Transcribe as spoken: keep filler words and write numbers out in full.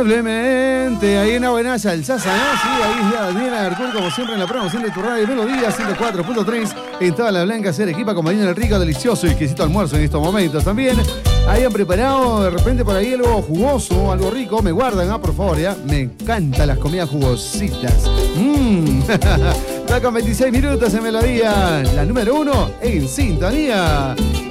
Indudablemente, ahí en la buenaza, el Sasa, ¿no? Sí, ahí está Daniela Arcur, como siempre en la promoción de tu radio Melodía ciento cuatro punto tres en toda la Blanca, ser equipa acompañando el rico, delicioso y exquisito almuerzo en estos momentos también. Ahí han preparado de repente por ahí algo jugoso, algo rico, me guardan, ah, por favor, ya. Me encantan las comidas jugositas. Mmm. Está con veintiséis minutos en Melodía, la número uno en sintonía.